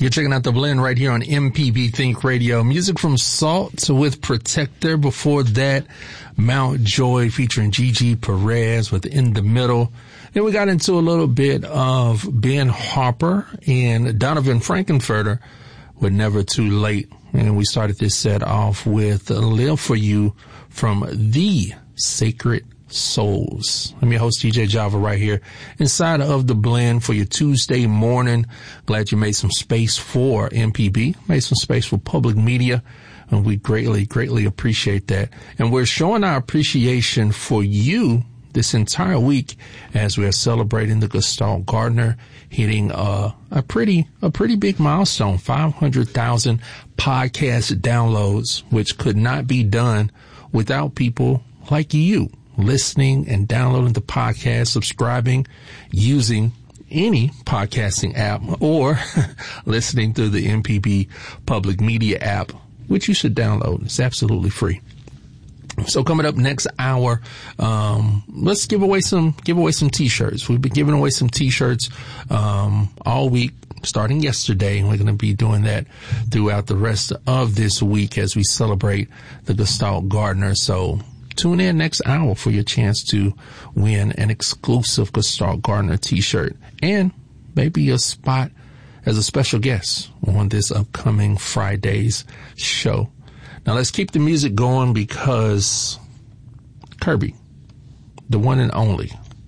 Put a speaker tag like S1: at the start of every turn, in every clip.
S1: You're checking out The Blend right here on MPB Think Radio. Music from Salt with Protector. Before that, Mount Joy featuring Gigi Perez with In the Middle. Then we got into a little bit of Ben Harper and Donovan Frankenfurter with Never Too Late. And we started this set off with Live For You from The Sacred Souls. I'm your host, DJ Java, right here inside of The Blend for your Tuesday morning. Glad you made some space for MPB, made some space for public media, and we greatly appreciate that. And we're showing our appreciation for you this entire week as we are celebrating the Gestalt Gardner hitting a pretty big milestone, 500,000 podcast downloads, which could not be done without people like you listening and downloading the podcast, subscribing, using any podcasting app, or listening through the MPB Public Media app, which you should download. It's absolutely free. So coming up next hour, let's give away some t-shirts. We've been giving away some t-shirts all week, starting yesterday, and we're going to be doing that throughout the rest of this week as we celebrate the Gestalt Gardner. So tune in next hour for your chance to win an exclusive Gestalt Gardner t-shirt and maybe a spot as a special guest on this upcoming Friday's show. Now let's keep the music going because Kirby, the one and only,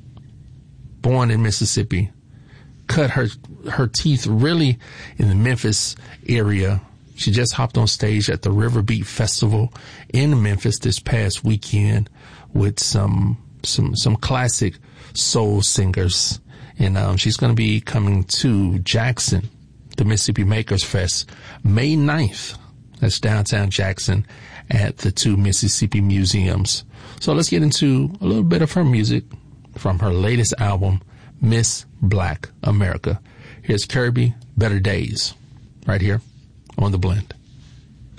S1: born in Mississippi, cut her teeth really in the Memphis area. She just hopped on stage at the River Beat Festival in Memphis this past weekend with some classic soul singers. And she's going to be coming to Jackson, the Mississippi Makers Fest, May 9th. That's downtown Jackson at the two Mississippi museums. So let's get into a little bit of her music from her latest album, Miss Black America. Here's Kirby, Better Days, right here on The Blend.